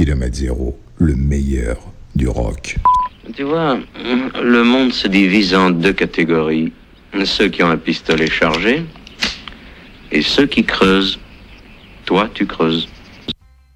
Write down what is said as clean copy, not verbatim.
Kilomètre Zéro, le meilleur du rock. Tu vois, le monde se divise en deux catégories. Ceux qui ont un pistolet chargé et ceux qui creusent. Toi, tu creuses.